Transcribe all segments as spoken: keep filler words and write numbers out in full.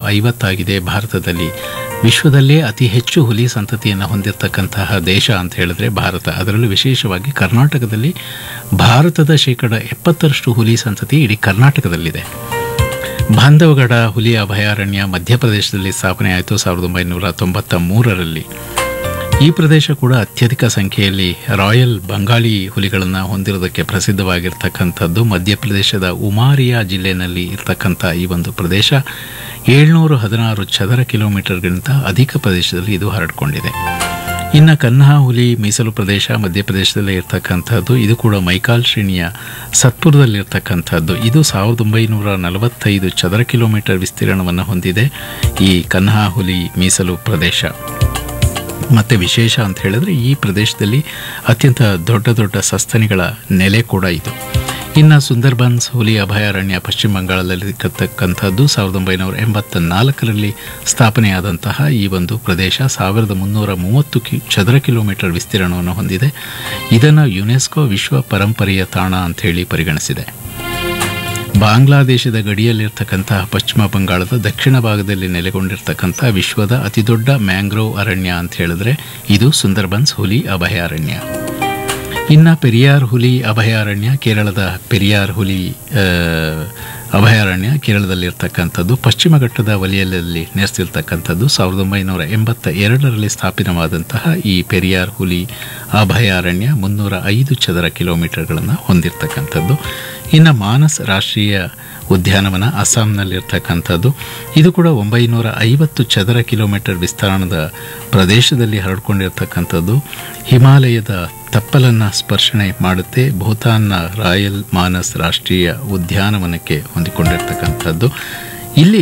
ಐವತ್ತಾಗಿದೆ. ಭಾರತದಲ್ಲಿ ವಿಶ್ವದಲ್ಲೇ ಅತಿ ಹೆಚ್ಚು ಹುಲಿ ಸಂತತಿಯನ್ನು ಹೊಂದಿರತಕ್ಕಂತಹ ದೇಶ ಅಂತ ಹೇಳಿದ್ರೆ ಭಾರತ. ಅದರಲ್ಲೂ ವಿಶೇಷವಾಗಿ ಕರ್ನಾಟಕದಲ್ಲಿ ಭಾರತದ ಶೇಕಡ ಎಪ್ಪತ್ತರಷ್ಟು ಹುಲಿ ಸಂತತಿ ಇಡೀ ಕರ್ನಾಟಕದಲ್ಲಿದೆ. ಬಾಂಧವಗಡ ಹುಲಿ ಅಭಯಾರಣ್ಯ ಮಧ್ಯಪ್ರದೇಶದಲ್ಲಿ ಸ್ಥಾಪನೆಯಾಯಿತು ಸಾವಿರದ ಒಂಬೈನೂರ ತೊಂಬತ್ತ ಮೂರರಲ್ಲಿ. ಈ ಪ್ರದೇಶ ಕೂಡ ಅತ್ಯಧಿಕ ಸಂಖ್ಯೆಯಲ್ಲಿ ರಾಯಲ್ ಬಂಗಾಳಿ ಹುಲಿಗಳನ್ನು ಹೊಂದಿರೋದಕ್ಕೆ ಪ್ರಸಿದ್ಧವಾಗಿರ್ತಕ್ಕಂಥದ್ದು. ಮಧ್ಯಪ್ರದೇಶದ ಉಮಾರಿಯಾ ಜಿಲ್ಲೆಯಲ್ಲಿ ಇರ್ತಕ್ಕಂಥ ಈ ಒಂದು ಪ್ರದೇಶ ಏಳ್ನೂರ ಹದಿನಾರು ಚದರ ಕಿಲೋಮೀಟರ್ಗಿಂತ ಅಧಿಕ ಪ್ರದೇಶದಲ್ಲಿ ಇದು ಹರಡಿಕೊಂಡಿದೆ. ಇನ್ನು ಕನ್ಹಾ ಹುಲಿ ಮೀಸಲು ಪ್ರದೇಶ ಮಧ್ಯಪ್ರದೇಶದಲ್ಲೇ ಇರ್ತಕ್ಕಂಥದ್ದು. ಇದು ಕೂಡ ಮೈಕಾಲ್ ಶ್ರೇಣಿಯ ಸತ್ಪುರದಲ್ಲಿರ್ತಕ್ಕಂಥದ್ದು. ಇದು ಸಾವಿರದ ಒಂಬೈನೂರ ನಲವತ್ತೈದು ಚದರ ಕಿಲೋಮೀಟರ್ ವಿಸ್ತೀರ್ಣವನ್ನು ಹೊಂದಿದೆ ಈ ಕನ್ಹಾ ಹುಲಿ ಮೀಸಲು ಪ್ರದೇಶ. ಮತ್ತು ವಿಶೇಷ ಅಂತ ಹೇಳಿದ್ರೆ ಈ ಪ್ರದೇಶದಲ್ಲಿ ಅತ್ಯಂತ ದೊಡ್ಡ ದೊಡ್ಡ ಸಸ್ತನಿಗಳ ನೆಲೆ ಕೂಡ ಇದು. ಇನ್ನು ಸುಂದರ್ಬನ್ಸ್ ಹುಲಿ ಅಭಯಾರಣ್ಯ ಪಶ್ಚಿಮ ಬಂಗಾಳದಲ್ಲಿ ಇರತಕ್ಕಂಥದ್ದು ಸಾವಿರದ ಒಂಬೈನೂರ ಎಂಬತ್ತ ನಾಲ್ಕರಲ್ಲಿ ಸ್ಥಾಪನೆಯಾದಂತಹ ಈ ಒಂದು ಪ್ರದೇಶ ಸಾವಿರದ ಮುನ್ನೂರ ಮೂವತ್ತು ಕಿ ಚದರ ಕಿಲೋಮೀಟರ್ ವಿಸ್ತೀರ್ಣವನ್ನು ಹೊಂದಿದೆ. ಇದನ್ನು ಯುನೆಸ್ಕೋ ವಿಶ್ವ ಪರಂಪರೆಯ ತಾಣ ಅಂಥೇಳಿ ಪರಿಗಣಿಸಿದೆ. ಬಾಂಗ್ಲಾದೇಶದ ಗಡಿಯಲ್ಲಿರ್ತಕ್ಕಂತಹ ಪಶ್ಚಿಮ ಬಂಗಾಳದ ದಕ್ಷಿಣ ಭಾಗದಲ್ಲಿ ನೆಲೆಗೊಂಡಿರ್ತಕ್ಕಂಥ ವಿಶ್ವದ ಅತಿದೊಡ್ಡ ಮ್ಯಾಂಗ್ರೋವ್ ಅರಣ್ಯ ಅಂತ ಹೇಳಿದ್ರೆ ಇದು ಸುಂದರ್ಬನ್ಸ್ ಹುಲಿ ಅಭಯಾರಣ್ಯ. ಇನ್ನು ಪೆರಿಯಾರ್ ಹುಲಿ ಅಭಯಾರಣ್ಯ ಕೇರಳದ ಪೆರಿಯಾರ್ ಹುಲಿ ಅಭಯಾರಣ್ಯ ಕೇರಳದಲ್ಲಿರ್ತಕ್ಕಂಥದ್ದು. ಪಶ್ಚಿಮ ಘಟ್ಟದ ವಲಯದಲ್ಲಿ ನೆಲೆಸಿರ್ತಕ್ಕಂಥದ್ದು. ಸಾವಿರದ ಒಂಬೈನೂರ ಎಂಬತ್ತ ಎರಡರಲ್ಲಿ ಸ್ಥಾಪನವಾದಂತಹ ಈ ಪೆರಿಯಾರ್ ಹುಲಿ ಅಭಯಾರಣ್ಯ ಮುನ್ನೂರ ಐದು ಚದರ ಕಿಲೋಮೀಟರ್ಗಳನ್ನು ಹೊಂದಿರತಕ್ಕಂಥದ್ದು. ಇನ್ನು ಮಾನಸ್ ರಾಷ್ಟ್ರೀಯ ಉದ್ಯಾನವನ ಅಸ್ಸಾಂನಲ್ಲಿರ್ತಕ್ಕಂಥದ್ದು. ಇದು ಕೂಡ ಒಂಬೈನೂರ ಐವತ್ತು ಚದರ ಕಿಲೋಮೀಟರ್ ವಿಸ್ತೀರ್ಣದ ಪ್ರದೇಶದಲ್ಲಿ ಹರಡಿಕೊಂಡಿರ್ತಕ್ಕಂಥದ್ದು. ಹಿಮಾಲಯದ ತಪ್ಪಲನ್ನು ಸ್ಪರ್ಶನೆ ಮಾಡುತ್ತೆ. ಭೂತಾನ್ನ ರಾಯಲ್ ಮಾನಸ್ ರಾಷ್ಟ್ರೀಯ ಉದ್ಯಾನವನಕ್ಕೆ ಹೊಂದಿಕೊಂಡಿರ್ತಕ್ಕಂಥದ್ದು. ಇಲ್ಲಿ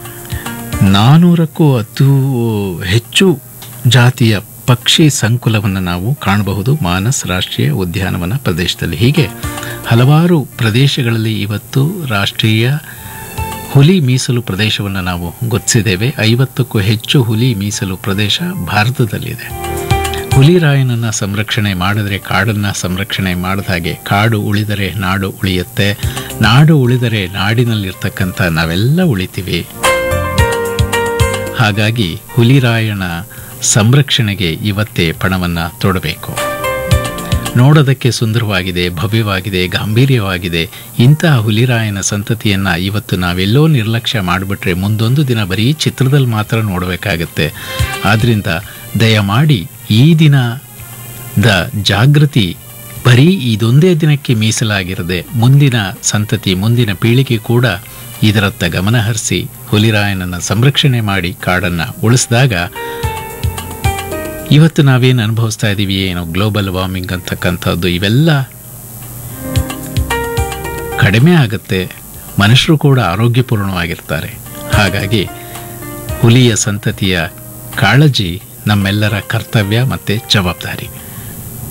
ನಾನ್ನೂರಕ್ಕೂ ಅತಿ ಹೆಚ್ಚು ಜಾತಿಯ ಪಕ್ಷಿ ಸಂಕುಲವನ್ನು ನಾವು ಕಾಣಬಹುದು ಮಾನಸ್ ರಾಷ್ಟ್ರೀಯ ಉದ್ಯಾನವನ ಪ್ರದೇಶದಲ್ಲಿ. ಹೀಗೆ ಹಲವಾರು ಪ್ರದೇಶಗಳಲ್ಲಿ ಇವತ್ತು ರಾಷ್ಟ್ರೀಯ ಹುಲಿ ಮೀಸಲು ಪ್ರದೇಶವನ್ನು ನಾವು ಗುರುತಿಸಿದ್ದೇವೆ. ಐವತ್ತಕ್ಕೂ ಹೆಚ್ಚು ಹುಲಿ ಮೀಸಲು ಪ್ರದೇಶ ಭಾರತದಲ್ಲಿದೆ. ಹುಲಿರಾಯನನ್ನು ಸಂರಕ್ಷಣೆ ಮಾಡಿದರೆ ಕಾಡನ್ನು ಸಂರಕ್ಷಣೆ ಮಾಡಿದ ಹಾಗೆ ಕಾಡು ಉಳಿದರೆ ನಾಡು ಉಳಿಯುತ್ತೆ, ನಾಡು ಉಳಿದರೆ ನಾಡಿನಲ್ಲಿರ್ತಕ್ಕಂಥ ನಾವೆಲ್ಲ ಉಳಿತೀವಿ. ಹಾಗಾಗಿ ಹುಲಿರಾಯನ ಸಂರಕ್ಷಣೆಗೆ ಇವತ್ತೇ ಪಣವನ್ನು ತೊಡಬೇಕು. ನೋಡೋದಕ್ಕೆ ಸುಂದರವಾಗಿದೆ, ಭವ್ಯವಾಗಿದೆ, ಗಾಂಭೀರ್ಯವಾಗಿದೆ. ಇಂತಹ ಹುಲಿರಾಯನ ಸಂತತಿಯನ್ನು ಇವತ್ತು ನಾವೆಲ್ಲೋ ನಿರ್ಲಕ್ಷ್ಯ ಮಾಡಿಬಿಟ್ರೆ ಮುಂದೊಂದು ದಿನ ಬರೀ ಚಿತ್ರದಲ್ಲಿ ಮಾತ್ರ ನೋಡಬೇಕಾಗತ್ತೆ. ಆದ್ದರಿಂದ ದಯಮಾಡಿ ಈ ದಿನದ ಜಾಗೃತಿ ಬರೀ ಇದೊಂದೇ ದಿನಕ್ಕೆ ಮೀಸಲಾಗಿರದೆ ಮುಂದಿನ ಸಂತತಿ ಮುಂದಿನ ಪೀಳಿಗೆ ಕೂಡ ಇದರತ್ತ ಗಮನ ಹರಿಸಿ ಹುಲಿರಾಯನನ್ನು ಸಂರಕ್ಷಣೆ ಮಾಡಿ ಕಾಡನ್ನು ಉಳಿಸಿದಾಗ ಇವತ್ತು ನಾವೇನು ಅನುಭವಿಸ್ತಾ ಇದ್ದೀವಿ ಏನೋ ಗ್ಲೋಬಲ್ ವಾರ್ಮಿಂಗ್ ಅಂತಕ್ಕಂಥದ್ದು ಇವೆಲ್ಲ ಕಡಿಮೆ ಆಗುತ್ತೆ. ಮನುಷ್ಯರು ಕೂಡ ಆರೋಗ್ಯಪೂರ್ಣವಾಗಿರ್ತಾರೆ. ಹಾಗಾಗಿ ಹುಲಿಯ ಸಂತತಿಯ ಕಾಳಜಿ ನಮ್ಮೆಲ್ಲರ ಕರ್ತವ್ಯ ಮತ್ತು ಜವಾಬ್ದಾರಿ.